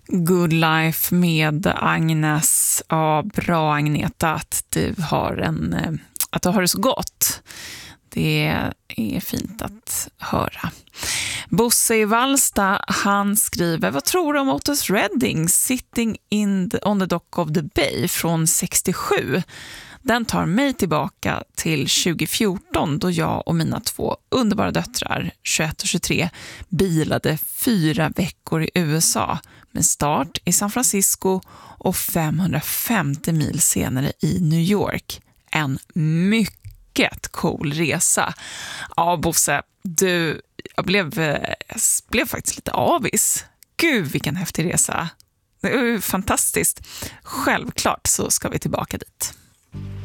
Good Life med Agnes. Ja, bra Agneta att du har det så gott. Det är fint att höra. Bosse i Vallsta, han skriver: vad tror du om Otis Redding Sitting on the Dock of the Bay från 67? Den tar mig tillbaka till 2014 då jag och mina 2 underbara döttrar, 21 och 23, bilade 4 veckor i USA med start i San Francisco och 550 mil senare i New York. En mycket cool resa. Ja, Bosse, jag blev faktiskt lite avis. Gud, vilken häftig resa. Det är fantastiskt. Självklart så ska vi tillbaka dit.